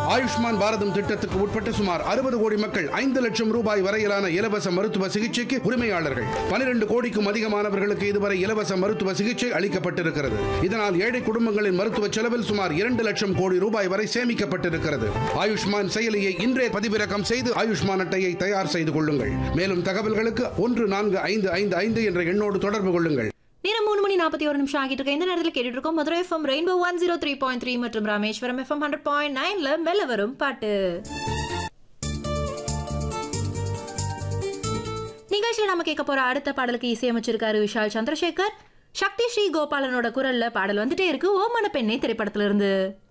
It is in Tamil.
ஆயுஷ்மான் பாரதம் திட்டத்துக்கு உட்பட்ட சுமார் 60 கோடி மக்கள் 5 லட்சம் ரூபாய் வரையிலான இலவச மருத்துவ சிகிச்சைக்கு உரிமையாளர்கள். 12 கோடிக்கும் அதிகமானவர்களுக்கு இதுவரை இலவச மருத்துவ சிகிச்சை அளிக்கப்பட்டிருக்கிறது. இதனால் ஏழை குடும்பங்களின் மருத்துவ செலவில் சுமார் 2 லட்சம் கோடி ரூபாய் வரை சேமிக்கப்பட்டிருக்கிறது. ஆயுஷ்மான் செயலியை இன்றே பதிவிறக்கம் செய்து ஆயுஷ்மான் அட்டையை தயார் செய்து கொள்ளுங்கள். மேலும் தகவல்களுக்கு 145555 என்ற எண்ணோடு தொடர்பு கொள்ளுங்கள். நேரம் 3 மணி 41 நிமிஷம் ஆகிட்டு இருக்கு. இந்த நேரத்தில் கேட்டுட்டு இருக்கோம் மதுரை எஃப்எம் ரெயின்போ 103.3 மற்றும் ராமேஸ்வரம் எஃப்எம் 100.9ல மெல்ல வரும் பாட்டு. நிகழ்ச்சியில் நம்ம கேட்க போற அடுத்த பாடலுக்கு இசையமைச்சிருக்காரு விஷால் சந்திரசேகர். சக்தி ஸ்ரீ கோபாலனோட குரல்ல பாடல் வந்துட்டே இருக்கு. ஓ மன பெண்ணை திரைப்படத்திலிருந்து.